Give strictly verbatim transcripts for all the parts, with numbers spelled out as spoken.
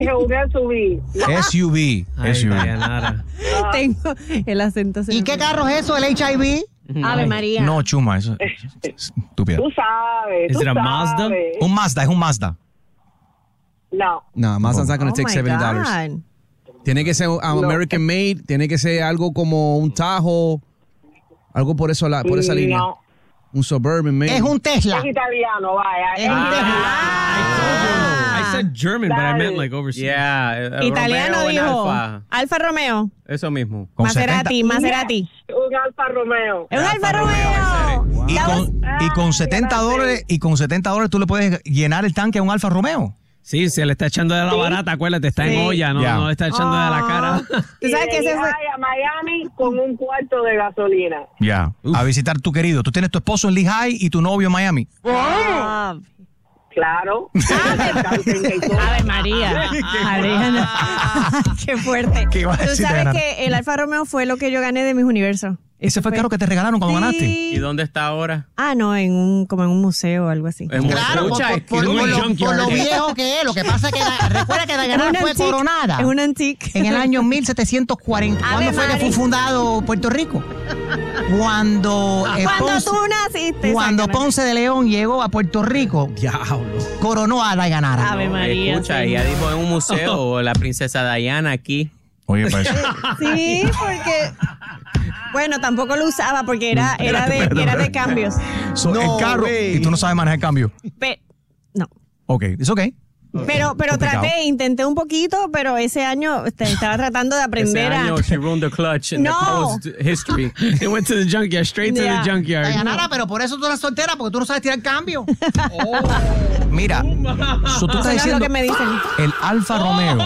dije un S U V. S U V. Ay, S U V. Dayanara. Tengo el acento. ¿Y qué carro es eso, el H I V? Ave María. No, Chuma, eso es estúpido. Tú sabes. Is tú it a Mazda? sabes. Un Mazda, es un Mazda. No. No, Mazda's not going Oh to take my seventy dollars. God. Tiene que ser un um, American made, tiene que ser algo como un Tahoe, algo por eso la, por esa No. línea. Un Suburban made. Es un Tesla. Es italiano, vaya. Es un Tesla. I said German, but I Dale. meant like overseas. Yeah, eh, Italiano Romeo en dijo. Alfa. Alfa Romeo. Eso mismo. Con Maserati, setenta Maserati. Un Alfa Romeo. Es un Alfa Alfa Romeo. Romeo, Y con, y con Ay, setenta gracias. dólares y con setenta dólares tú le puedes llenar el tanque a un Alfa Romeo. Sí, se le está echando de la barata, acuérdate, está en Sí. olla, no, Ya. no le está echando de la cara. Tú sabes que ese fue... Lehigh a Miami con un cuarto de gasolina. Ya. A visitar tu querido. Tú tienes tu esposo en Lehigh y tu novio en Miami. Ah, Claro. Ave María. María. Qué fuerte. ¿Qué ibas a Tú decir, sabes Diana? que el Alfa Romeo fue lo que yo gané de mis universos. Ese fue el carro que te regalaron cuando ganaste. Sí. ¿Y dónde está ahora? Ah, no, en un, como en un museo o algo así. Es muy Claro, por, escucha, por- es que por- es un por lo, junkyard. por lo viejo que es. Lo que pasa es que da- recuerda que Dayanara un fue antique, coronada Es un antique. en el año mil setecientos cuarenta. Ave ¿Cuándo fue que María. fue fundado Puerto Rico? Cuando, eh, Cuando Ponce, tú naciste. cuando sácala. Ponce de León llegó a Puerto Rico, Diablo. coronó a Dayanara. Ave María. Escucha, sí. ella dijo en un museo la princesa Diana aquí. Oye, pues. Sí, porque... Bueno, tampoco lo usaba porque era, era, de, era de cambios. So, No el carro. way. Y tú no sabes manejar el cambio. Pe- no. Ok, es ok. Pero, pero Complicado. traté, intenté un poquito, pero ese año este, estaba tratando de Ese aprender a... año she ruined the clutch in No. the car's history. It went to the junkyard, straight to Yeah. the junkyard. Dayanara, pero por eso tú eres soltera, porque tú no sabes tirar cambio. Mira, so, tú estás Eso no es diciendo lo que me dicen. el Alfa Romeo.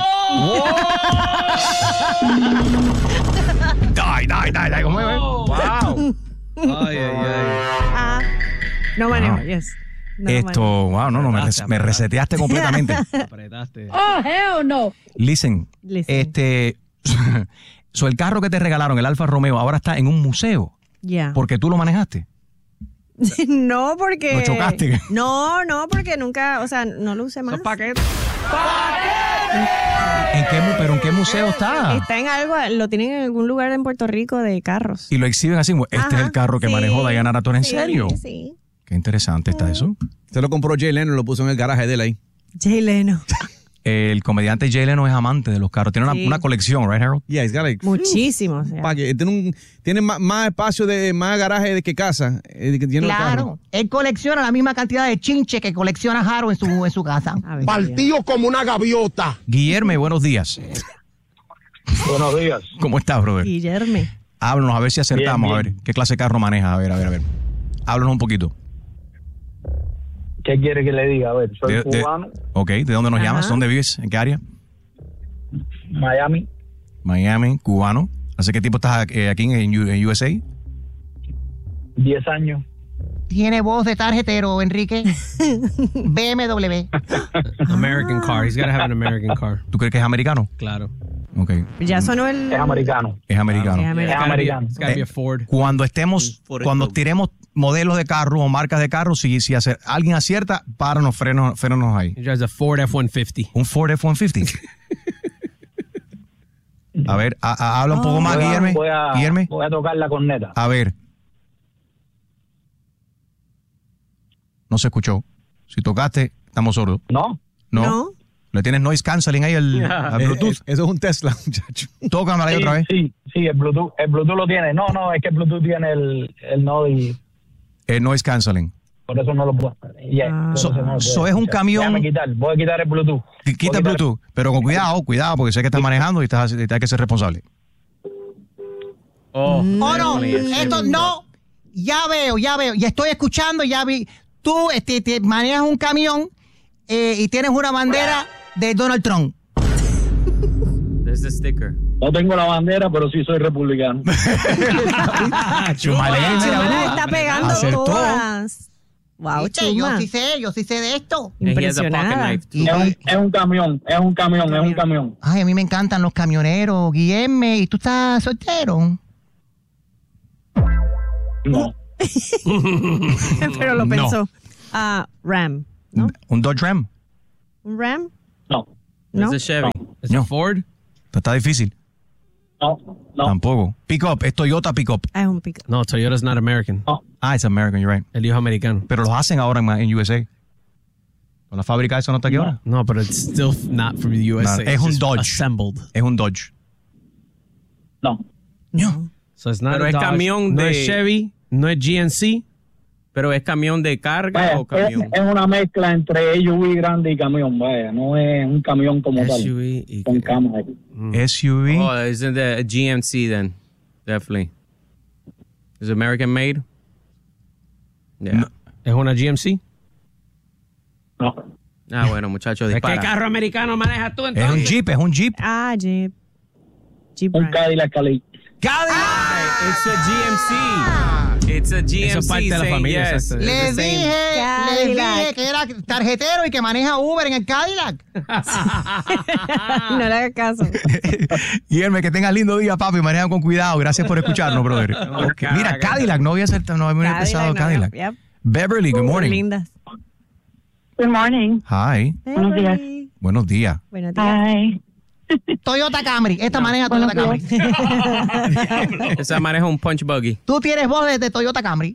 Dai, dai, dai, dai. ¿Cómo es? Wow. Ay, ay, ay. Ah, no manejo, Wow. yes. No Esto, wow, no, no, me, res- me reseteaste completamente. Apretaste. Listen, Listen. este, so, el carro que te regalaron, el Alfa Romeo, ahora está en un museo Ya. porque tú lo manejaste. No, porque... ¿Lo chocaste? No, no, porque nunca, o sea, no lo usé más. paquetes. ¿En qué, mu- pero en qué museo está? Está en algo, lo tienen en algún lugar en Puerto Rico de carros. Y lo exhiben así, este es Ajá, el carro que sí. manejó Dayanara Torres. ¿En Sí, serio? Sí. Qué interesante está eso. Se lo compró Jay Leno y lo puso en el garaje de él ahí. Jay Leno. El comediante Jay Leno es amante de los carros. Tiene una, Sí. una colección, right, Harold? Yeah, he's got like Muchísimo. o sea. pa' que- tiene un, tiene más, más espacio de más garaje de que casa. eh, que tiene el carro. Claro. Él colecciona la misma cantidad de chinche que colecciona Jaro en su, en su casa. A ver, Partido como una gaviota. Guillermo, buenos días. Buenos días. ¿Cómo estás, brother? Guillermo. Háblanos a ver si acertamos, Bien, a bien. ver qué clase de carro maneja. A ver, a ver, a ver. Háblanos un poquito. ¿Qué quiere que le diga? A ver, soy De- de- cubano, ok, ¿de dónde nos Ajá. llamas? ¿Dónde vives? ¿En qué área? Miami, Miami, cubano. ¿Hace qué tiempo estás eh, aquí en, U- en U S A? diez años. Tiene voz de tarjetero, Enrique. B M W. American car. He's got to have an American car. ¿Tú crees que es americano? Claro. Ok, Ya sonó el... Es americano. es americano. Es Es americano. americano. It's got to be Eh, a Ford. Cuando estemos, Ford cuando Explorer. tiremos modelos de carro o marcas de carro, si, si hace- alguien acierta, páranos, frenos, frenos ahí. He drives a Ford F one fifty. Un Ford F ciento cincuenta. A ver, a- a- habla un poco más, Voy a, Guillermo. voy, a, Guillermo, voy a tocar la corneta. a ver. No se escuchó. Si tocaste, estamos sordos. ¿No? No. No. ¿Le tienes noise canceling ahí al, al Eh, Bluetooth? eh, eso es un Tesla, muchacho. Tócamela ahí Sí, otra vez. sí, sí, el Bluetooth, el Bluetooth lo tiene. No, no, es que el Bluetooth tiene el, el nodo y El noise canceling. por eso no lo puedo. Yeah, Ah. por So- eso no lo puedo so es un escuchar. camión- Déjame quitar, voy a quitar el Bluetooth. Qu- Voy Quita a el quitar- Bluetooth, pero con cuidado, cuidado, porque sé que estás manejando y estás, hay que ser responsable. Oh, Oh, no, definitely. esto no. Ya veo, ya veo. Ya estoy escuchando, ya vi. Tú este, te manejas un camión eh, y tienes una bandera de Donald Trump. There's the sticker. No tengo la bandera, pero sí soy republicano. Chumalé, mira, Chuma las mira. está pegando Acertó. todas. Wow, ¿Viste? Yo Chuma. sí sé, yo sí sé de esto. And he has a pocket Impresionada. knife. Y- es, un, es un camión, es un camión, es un camión. Ay, a mí me encantan los camioneros, Guillermo. ¿Y tú estás soltero? No. Pero lo No. pensó. Ah, Ram. ¿No? Un Dodge Ram. ¿Un Ram? No. ¿No? It's a Chevy. Is No. it Ford? Esto está difícil. No, no, Tampoco. Pick-up, es Toyota Pick-up. Ah, es un pick. No, Toyota's not American. no. Ah, it's American, you're right. El hijo americano. Pero los hacen ahora en, en U S A. ¿Con la fábrica eso no está aquí ahora? No, but it's still not from the U S A. Nah, es It's un just Dodge. Assembled. Es un Dodge. No. So it's not Pero a es Dodge, camión no de- es Chevy, no es G M C. Pero es camión de carga Vaya, o es, camión. es una mezcla entre S U V grande y camión, vaya, no es un camión como S U tal, V y- con cama ahí. S U V. Oh, isn't the G M C then? Definitely. Is it American made? Yeah. No. ¿Es una G M C? No. Ah, bueno, muchachos, ¿Qué dispara. carro americano manejas tú Es un entonces? Jeep, es un Jeep. Ah, Jeep. Jeep Un Wrangler. Cadillac Cali. It's a G M C. It's a G M C. Eso es parte de la saying familia, yes. exacto. It's Les the same. dije, les Cadillac. dije que era tarjetero y que maneja Uber en el Cadillac. No le hagas caso. Guillermo, que tengas lindo día, papi. Maneja con cuidado. Gracias por escucharnos, brother. Ok. Mira, Cadillac. No había, ser, no había empezado no, Cadillac. yep. Beverly, good morning. Lindas. Good morning. Hi. Buenos días. Beverly. Buenos días. Buenos días. Hi. Toyota Camry. Esta maneja Toyota buenos Camry. Esa maneja un punch buggy. Tú tienes voz de, de Toyota Camry.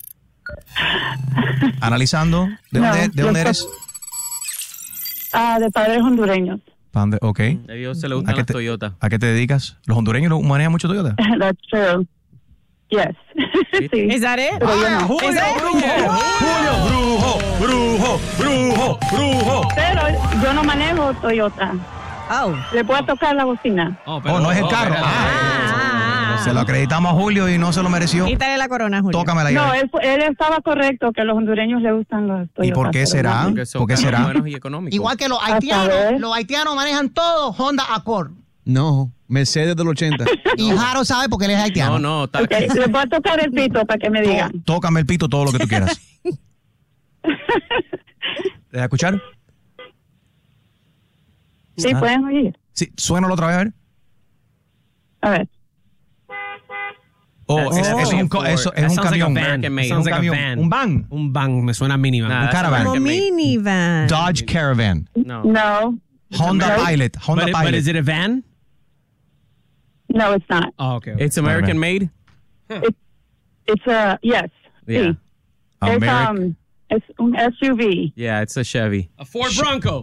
Analizando. ¿De No, dónde, de yo dónde soy- eres? Ah, de padres hondureños. Pa' dónde- Ok. A ellos se le ¿A gustan qué, las te, Toyota. ¿A qué te dedicas? ¿Los hondureños no manejan mucho Toyota? That's true. Yes. sí. Is that it? Pero yo no. Julio, Is that it? Julio, brujo, brujo, brujo, brujo. Pero yo no manejo Toyota. Oh. ¿Le puedo tocar la bocina? Oh, Oh, no es el carro. espérate. Ah, se lo acreditamos a Julio y no se lo mereció. Quítale la corona, Julio. Tócamela No, ya. él, él estaba correcto, que a los hondureños les gustan los Toyotas. ¿Y por qué pero será? no. Porque son ¿Por qué carros será? buenos y económicos. Igual que los A haitianos. saber. Los haitianos manejan todo Honda Accord. No, Mercedes del ochenta. Y Jaro sabe porque él es haitiano. No, no, Ok, taxi. les voy a tocar el pito para que me digan. Tó- Tócame el pito todo lo que tú quieras. ¿Deja escuchar? Sí, Ah. pueden oír. Sí, suénalo otra vez, a ver. A ver. Oh, That's es, es definitely un, co- Ford. eso es That un sounds like a camión. van. American made. That sounds Un like a camión. van. Un van. Un van, me suena minivan. Nah, Un that's caravan. Como American made. minivan. Dodge Caravan. No. No. Honda American. Pilot. Honda But, it- but Pilot. is it a van? No, it's not. Oh, okay. It's American made? It's a, yes. Yeah. Sí. Es, Ameri- um, es un S U V. Yeah, it's a Chevy. A Ford Bronco.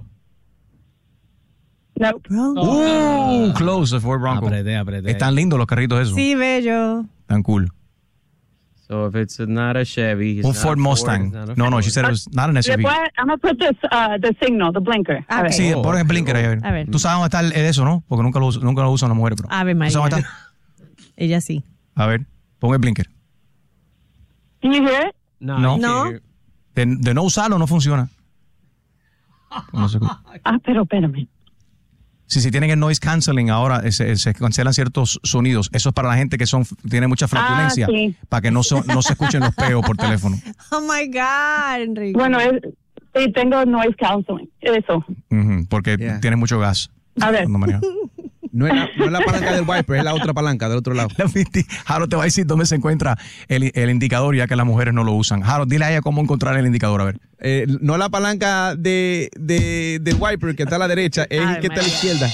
No. Bronco. Uh, close the Ford Bronco. Apreté, apreté. Están lindos los carritos esos. Sí, bello. Tan cool. So if it's not a Chevy, it's Un not Ford a Mustang. it's not a No, no, Ford. she said it was not an S U Le V. voy a- I'm going to put this, uh, the signal, the blinker. Ah, A ver. Sí, Oh, pon el ok. blinker ahí. A ver. A ver. Tú sabes dónde está el, el eso, ¿no? Porque nunca lo, us- nunca lo usan las mujeres. Pero. Ave ¿Tú María. sabes dónde está? Ella sí. A ver, pon el blinker. Can you hear it? No. No. you can't No. hear it. De, de no usarlo no funciona. No sé. Ah, pero espérame. Si, si tienen el noise canceling ahora, eh, se, se cancelan ciertos sonidos. Eso es para la gente que son tiene mucha flatulencia, Ah, sí. para que no, so- no se escuchen los peos por teléfono. Oh my God, Enrique. Bueno, es, sí, tengo noise counseling. Eso. Ujú, porque Yeah. tiene mucho gas. A ver. cuando maneja. No es, la, no es la palanca del wiper, es la otra palanca del otro lado. La Fiti- Harold te va a decir dónde se encuentra el, el indicador, ya que las mujeres no lo usan. Harold, dile a ella cómo encontrar el indicador, a ver. Eh, no la palanca de, de, del wiper que está a la derecha, es el Ay, que está a la María. izquierda.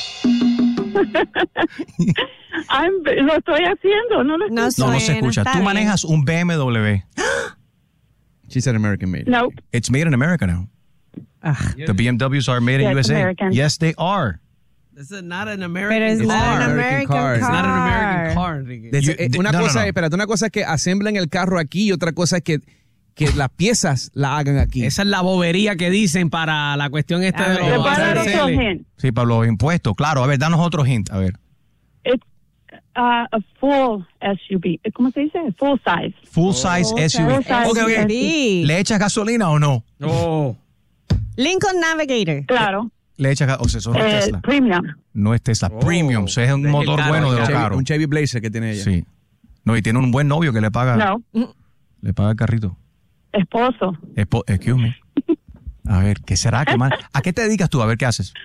I'm- lo estoy haciendo, no lo No estoy. No, no se Suena, escucha. está Tú bien. manejas un B M W. She said American made. No. It's made in America now. The B M Ws are made in Yes, U S A. American. Yes, they are. This is not an American Pero es It's not not an an American American car. car. It's not an American car, Enrique. De- You- eh, de- una no, no, cosa, no. espérate, una cosa es que asemblen el carro aquí y otra cosa es que, que las piezas la hagan aquí. Esa es la bobería que dicen para la cuestión esta de A ver. ¿Le los puedo dar otro aranceles. hint? Sí, para los impuestos. Claro, a ver, danos otro hint. A ver. It's uh, a full S U V. ¿Cómo se dice? Full size. Full size S U V. Full size Ok, ok. S U V. Sí. ¿Le echas gasolina o no? Oh. Lincoln Navigator. Claro. Le echas gasolina. O sea, eso no es Eh, Tesla. premium. No es Tesla. Premium. O sea, es un Es el motor caro, bueno de el los Chevy- caros. un Chevy Blazer que tiene ella. Sí. No, y tiene un buen novio que le paga, No. le paga el carrito. Esposo. Espo- Excuse me. A ver, ¿qué será? ¿Qué más? ¿A qué te dedicas tú? A ver, ¿qué haces?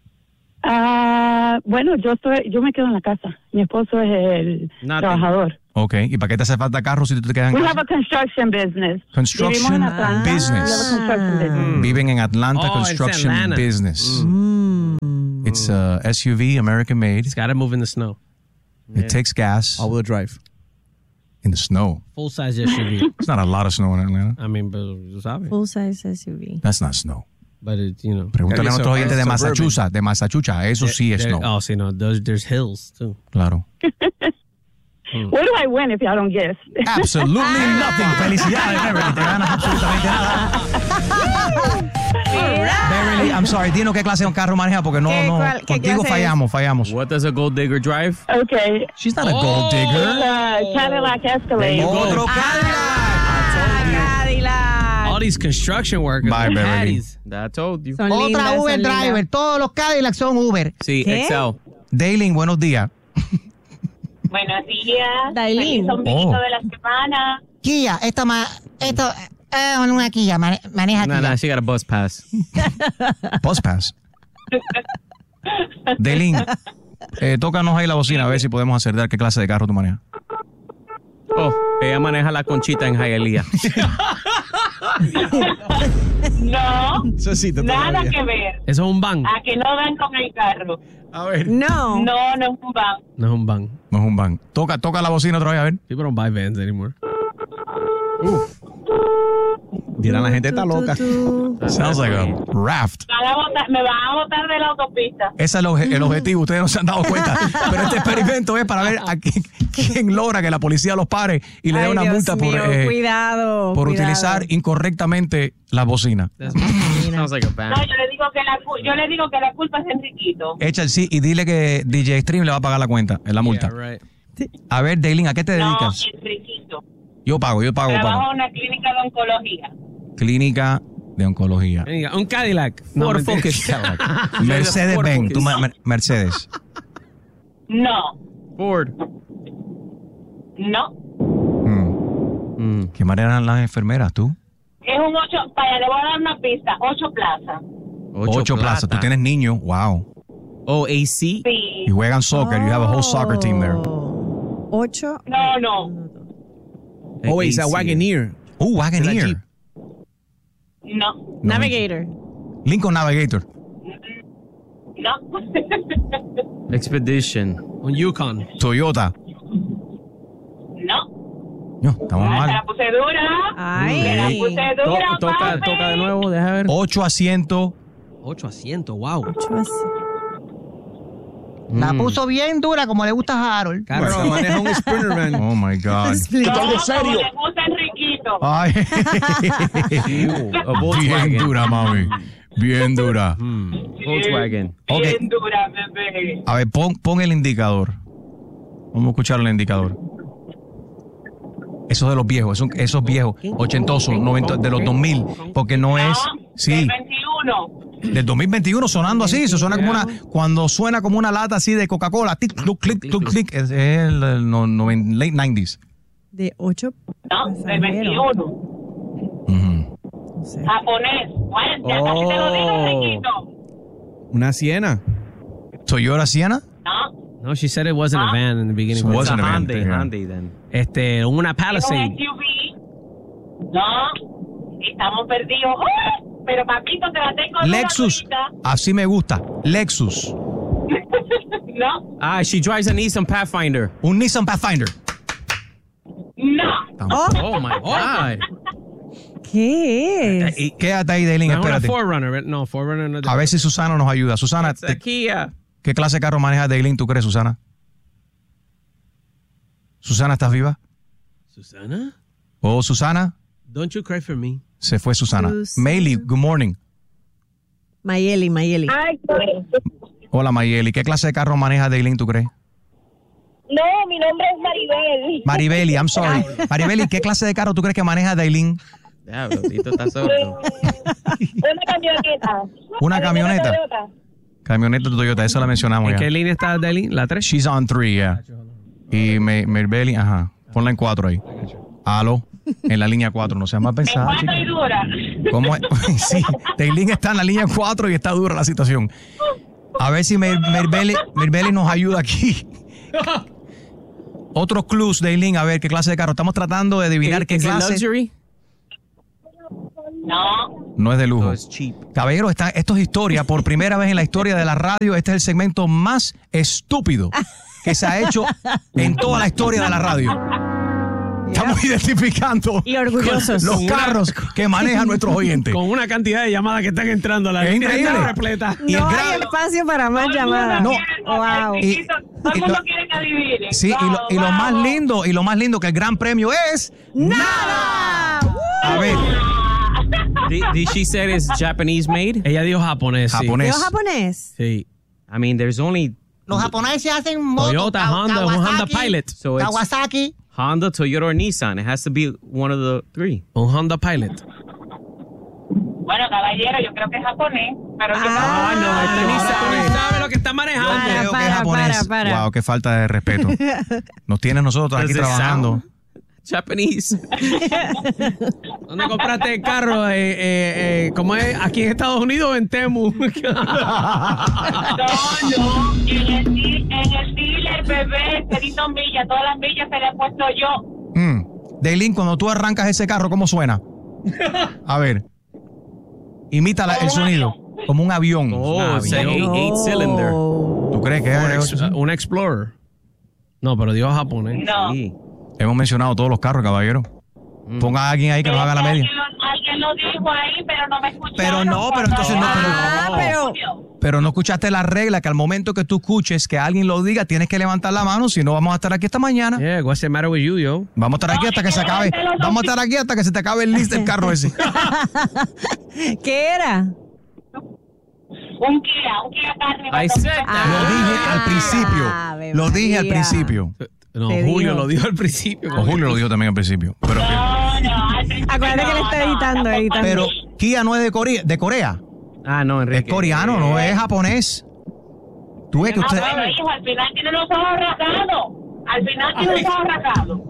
Ah, bueno, yo estoy, yo me quedo en la casa. Mi esposo es el Nothing. trabajador. Ok, ¿y para qué te hace falta carro si tú te quedas en We casa? have a construction business. Construction Vivimos en Atlanta. business. We have a construction business. Viven en Atlanta Oh, it's Construction Atlanta. Business. It's a S U V, American made. It's got to move in the snow. It takes gas All-wheel drive. in the snow. Full size S U V. There's not a lot of snow in Atlanta. I mean, but tú sabes. Full size S U V. That's not snow. But it, you know. Pregúntale a Eso, nuestros oyentes de suburban. Massachusetts, de Massachusetts. Eso sí es There- snow. Oh, sí, no. There's, there's hills too. Claro. What do I win if y'all don't guess? Absolutely nothing. Felicidades, Beverly. Te ganas absolutamente nada. Beverly, I'm sorry. Dinos qué clase de un carro maneja porque no, ¿Qué- no. cuál- qué Contigo clase fallamos, fallamos. What does a gold digger drive? Okay. She's not a gold digger. Uh, Cadillac Escalade. Otro Cadillac. All these construction workers. Bye, and Beverly. Patties. That told you. Son Otra lindas, Uber son lindas. driver. Todos los Cadillacs son Uber. Sí, ¿Qué? Excel. Daylin, buenos días. Buenos días. Dailin. Feliz ombliguito Oh. de la semana. Kia, esta ma, esto es una Kia, mane- maneja No, Kia. no, she got a bus pass. Bus pass. Daylin, eh, tócanos ahí la bocina a ver si podemos acertar qué clase de carro tú manejas. Oh, ella maneja la conchita en Hialeah. No, Necesito nada todavía. que ver. Eso es un van. A que no dan con el carro. A ver. No. No, no es un van. No es un van. No es un van. Toca, toca la bocina otra vez, a ver. People don't buy vans anymore. Dirán, la gente está Tu, tu, loca. tu. Sounds like a raft. Van a botar- me van a botar de la autopista. Ese es el, obje- el objetivo, ustedes no se han dado cuenta. Pero este experimento es para ver a quién, quién logra que la policía los pare y le dé Ay, una Dios multa por, mío, eh, cuidado, por cuidado. utilizar incorrectamente la bocina. Sounds like a No, van. yo le digo que la, cu- yo le digo que la culpa es de Enriquito. Echa el sí y dile que D J Stream le va a pagar la cuenta en la multa. Yeah, right. A ver, Daylin, ¿a qué te No, dedicas? Enriquito. Yo pago, yo pago, Trabajo pago. en una clínica de oncología. Clínica de oncología. Venga, un Cadillac. Ford mentira. Focus. Mercedes Ford Benz, Focus. tú ma- Mer- Mercedes. No, Ford. no. Mm. ¿Qué manera eran las enfermeras tú? Es un ocho, vaya, le voy a dar una pista. Ocho plazas. Ocho, plazas. Tú plata. tienes niños, wow. Oh, A C. Sí. Y juegan soccer. You have a whole soccer team there. Ocho. No, no, Oh, it's a A C. Wagoneer. Oh, la Jeep. Wagoneer. no, Navigator. Lincoln Navigator. no. Expedition. Un Yukon. Toyota. No. No, estamos Ah, se mal. la puse dura. Se la Ay. puse To- dura, toca, papi. toca de nuevo, deja ver. Ocho asientos. Ocho asientos, wow. Ocho así. La puso bien dura como le gusta a Harold. Bueno, maneja un Sprinter, man. Oh my God. No, como le gusta a Enriquito. Ay. A Bien Volkswagen. dura, mami. Bien dura. Volkswagen. Ok. Bien dura, bebé. A ver, pon, pon el indicador. Vamos a escuchar el indicador. Esos de los viejos, esos, esos viejos, ochentosos, noventa, de los dos mil, porque no es, No, sí, del veintiuno. del dos mil veintiuno sonando así, eso suena como una, cuando suena como una lata así de Coca-Cola, tic, clic, clic, clic, clic, es el, el no- noven- late nineties. De ocho. No, del pasajeros. veintiuno. Ujú. No sé. Japonés. Bueno, ya casi te lo digo, Oh. Enriquito. Una Siena. Toyota Siena. No, No, she said it wasn't a van in the beginning. So but wasn't It's a a van, Hyundai, yeah. Hyundai then. Este, una es un Palisade. S U V. No, estamos perdidos. ¡Ay! Pero papito, te la tengo dura Lexus, ahorita. así me gusta, Lexus, No, Ah, she drives a Nissan Pathfinder. un Nissan Pathfinder. no. Oh my God. ¿Qué es? Y quédate ahí, Daylin, No, es una espérate. Forerunner. ¿verdad? No, Forerunner no es de- A ver si Susana nos ayuda. Susana, It's a te- Kia. ¿qué clase de carro maneja Daylin, tú crees, Susana? Susana, ¿estás viva? Susana? Oh, Susana, Don't you cry for me. se fue Susana. Susana. Mayli, good morning. Mayeli, Mayeli. Ay, Hola, Mayeli. ¿Qué clase de carro maneja Daylin, tú crees? no, mi nombre es Maribel. Maribeli, I'm sorry. Maribeli, ¿qué clase de carro tú crees que maneja Daylin? Diablo, Tito está sordo. Una camioneta. ¿Una camioneta? Toyota. Camioneta Toyota, esa la mencionamos ¿En ya. qué línea está Dailin? ¿La tres? She's on three, yeah. Y Me- Maribeli, ajá. Ponla en cuatro ahí. Aló, en la línea cuatro, no seas más En pesada, cuatro chica. y dura. ¿Cómo es? Sí, Daylin está en la línea cuatro y está dura la situación. A ver si Mer- Merbeli, Merbeli nos ayuda aquí. Otros clues, Daylin, a ver qué clase de carro. Estamos tratando de adivinar qué Is it clase. luxury? No. No es de lujo. No, it's cheap. Caballero, está, esto es historia. Por primera vez en la historia de la radio, este es el segmento más estúpido que se ha hecho en toda la historia de la radio. Estamos identificando Y orgullosos. los carros que manejan nuestros oyentes. Con una cantidad de llamadas que están entrando a la Es línea increíble. está repleta. Y el No gran- hay espacio para más Todo el llamadas. mundo No. quiere, Wow. el chiquito, todo Y- el mundo y lo- quiere que adivinen. Sí, y lo, y lo más Vamos. lindo, y lo más lindo que el gran premio es ¡Nada! a ver, Did, did she say it's Japanese made? Ella dijo japonés. sí. japonés. ¿Dios japonés? Sí. I mean, there's only Los japoneses hacen motos. Toyota, Ka- Honda, un Honda Kawasaki, Pilot. so it's Kawasaki. Honda, Toyota, or Nissan. It has to be one of the three. Un Honda Pilot. Bueno, caballero, yo creo que es japonés, pero yo Ah, creo que no, Este ni sabe, ni sabe lo que está Yo manejando. Para, creo que para, es japonés. para, para. Wow, qué falta de respeto. Nos tienen nosotros aquí Does it trabajando. sound Japanese. ¿Dónde compraste el carro? Eh, eh, eh, ¿Cómo es? ¿Aquí en Estados Unidos o en Temu? No, no, en el, di- en el dealer, bebé, pedito millas, todas las millas se le he puesto yo. Mm. Daylin, cuando tú arrancas ese carro, ¿cómo suena? A ver. Imita la- el sonido. Como un avión. Oh, it's an eight, eight cylinder. ¿Tú crees que un, es? ex- un Explorer. No, pero dijo japonés. No. Sí. Hemos mencionado todos los carros, caballero. Ponga a alguien ahí que nos haga la media. Alguien lo, alguien lo dijo ahí, pero no me escucharon. Pero no, pero entonces no, pero- Ah, pero Pero no escuchaste la regla que al momento que tú escuches que alguien lo diga, tienes que levantar la mano, si no vamos a estar aquí esta mañana. Yeah, what's the matter with you, yo? Vamos a estar aquí hasta que se acabe. Vamos a estar aquí hasta que se te acabe el list del carro ese. ¿qué era? Un Kia, un Kia carne. I said Ah. Lo dije al principio. Ave Lo dije al María. principio. No, Te Julio digo. lo dijo al principio. O Julio lo dijo también al principio. Pero, No, no, al principio Acuérdate que no, le está no, editando, tampoco. editando. pero Kia no es de Corea, de Corea. Ah, no, Es Enrique. coreano, no es japonés. Tú ves que Ah, usted. bueno, hijo, al final tiene los ojos rasgados. Al final tiene los ojos rasgados.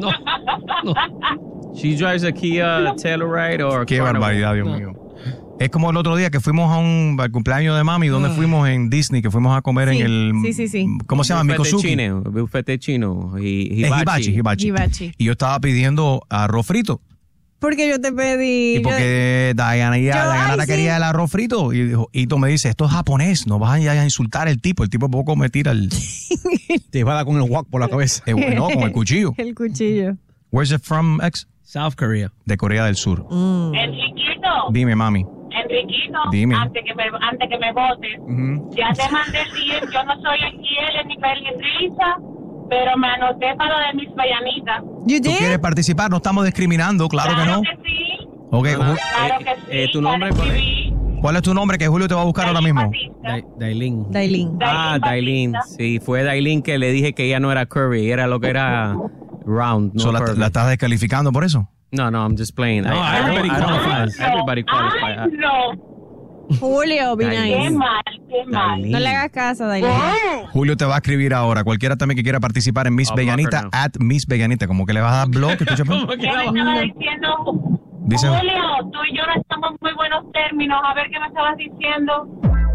She drives a Kia Telluride or Qué Carnival. barbaridad, Dios mío. Es como el otro día que fuimos a un al cumpleaños de mami, donde fuimos en Disney, que fuimos a comer Sí, en el. sí, sí, sí. ¿Cómo se llama? Buffet Mikosuki. chino, buffet chino. Hi- Eh, Hibachi. hibachi, hibachi. Hibachi. Y yo estaba pidiendo arroz frito. Porque yo te pedí. Y porque Diana, ya, Yo, Diana ay, quería sí. el arroz frito. Y dijo, Ito me dice, esto es japonés, no vas a, a insultar al tipo. El tipo poco me tira el. Te va a dar con el wok por la cabeza. eh, no, con el cuchillo. El cuchillo. Where's it from, ex? South Korea. De Corea del Sur. Mm. Enriquito, Dime, mami. Enriquito, Dime. antes que me, antes que me votes, ya te mandé el día, yo no soy aquí él ni Risa, pero me anoté para lo de mis bellanitas. You ¿Tú did? quieres participar? No estamos discriminando, claro, que no. que sí, Ok, Ju- claro que sí. eh, ¿tu ya nombre lo cuál es? escribí. ¿cuál es tu nombre? Que Julio te va a buscar ahora mismo. Batista. Da- Dailin. Dailin. Ah, Dailin. Batista. Sí, fue Dailin que le dije que ella no era curvy, era lo que era round, no So, la, curvy. la estás descalificando por eso. No, no, I'm just playing. No, I- I don't- everybody I don't- qualifies. Everybody qualifies. Ay, no. Julio, be Dailin. Qué nice. mal, qué mal. Dailin. No le hagas caso, Dailin. Julio te va a escribir ahora. Cualquiera también que quiera participar en Miss I'll block Veganita, her now. at Miss Veganita. Como que le vas a dar blog. Escucha, pues. ¿Cómo que ¿Qué la me va- estaba diciendo? Dice- Julio, tú y yo no estamos en muy buenos términos. A ver qué me estabas diciendo.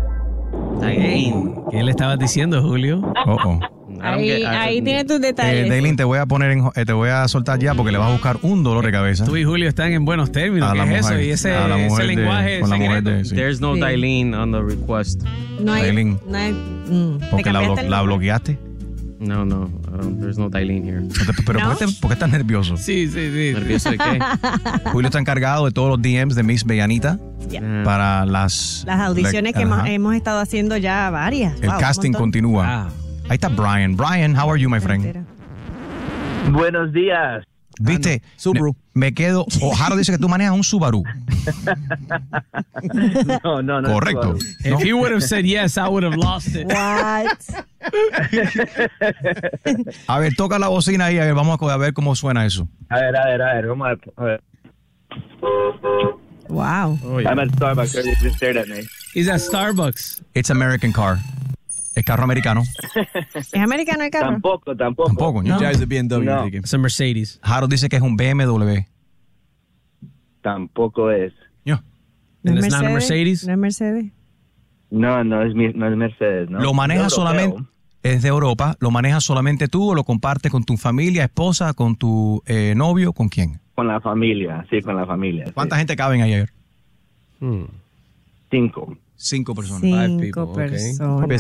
Dailin. ¿Qué le estabas diciendo, Julio? Oh, oh. I don't Ahí, get- I ahí don't- tienes tus Eh, detalles. Daylin, te voy a poner en, eh, te voy a soltar ya porque le vas a buscar un dolor de cabeza. Tú y Julio están en buenos términos. A ¿Qué la es eso? mujer, Y ese, a la ese mujer de- lenguaje con la mujer secreto. de- sí. There's no Sí. Dailin on the request. No hay. Dailin. No hay mm, ¿te Porque la, blo- cambiaste el la nombre? bloqueaste. No, no, I don't- there's no Dailin here. Pero ¿No? ¿por, qué te- por qué estás nervioso? Sí, sí, sí. ¿Nervioso de qué? Julio está encargado de todos los D Ms de Miss Veganita Ah. para las... Las audiciones la- que hemos, ajá. hemos estado haciendo ya varias. El Wow, un casting montón. continúa. Ah. Ahí está Brian. Brian, how are you, my friend? Entera. Buenos días. ¿Viste? Subaru. Me, me quedo... Ojaro dice que tú manejas un Subaru. No, no, no. Correcto. no. If you would have said yes, I would have lost it. What? A ver, toca la bocina ahí. A ver, vamos a ver cómo suena eso. A ver, a ver, a ver, vamos a ver. A ver. Wow. I'm at Starbucks. You just stared at me. He's at Starbucks. It's American car. Es carro americano. ¿Es americano el carro? Tampoco, tampoco. Tampoco, ¿no? Ya es de B M W. No. Enrique. It's a Mercedes. Harold dice que es un B M W. Tampoco es. Yo. ¿No And es it's not a Mercedes? ¿No es Mercedes? No, no es, mi- no es Mercedes. ¿no? Lo maneja Es europeo. solamente, es de Europa. ¿Lo manejas solamente tú o lo compartes con tu familia, esposa, con tu eh, novio, con quién? Con la familia, sí, con la familia. ¿Cuánta gente caben ayer? Cinco. Cinco personas. Cinco Five people, okay. personas.